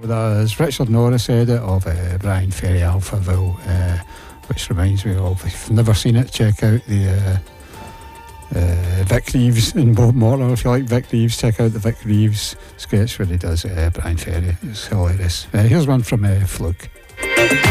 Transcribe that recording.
with that is Richard Norris said it of Brian Ferry Alphaville, which reminds me of, if you've never seen it, check out the Vic Reeves in Bob Mortimer. If you like Vic Reeves, check out the Vic Reeves sketch where he does Brian Ferry. It's hilarious. Here's one from Fluke.